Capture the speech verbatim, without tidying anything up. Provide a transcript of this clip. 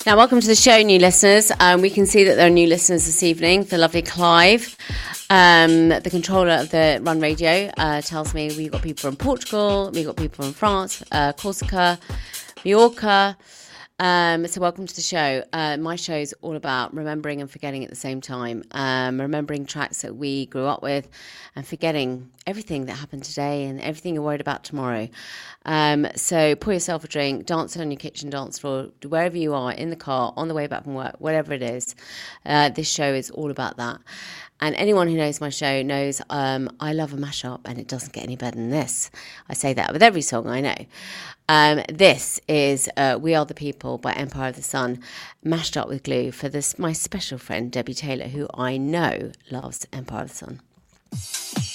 Now, welcome to the show, new listeners. Um, we can see that there are new listeners this evening. The lovely Clive, um, the controller of the Run Radio, uh, tells me we've got people from Portugal, we've got people from France, uh, Corsica, Mallorca. Um, so welcome to the show. Uh, my show is all about remembering and forgetting at the same time. Um, remembering tracks that we grew up with and forgetting everything that happened today and everything you're worried about tomorrow. Um, so pour yourself a drink, dance on your kitchen dance floor, wherever you are, in the car, on the way back from work, whatever it is. Uh, this show is all about that. And anyone who knows my show knows um, I love a mashup, and it doesn't get any better than this. I say that with every song I know. Um, this is uh, We Are the People by Empire of the Sun, mashed up with glue for this my special friend Debbie Taylor, who I know loves Empire of the Sun.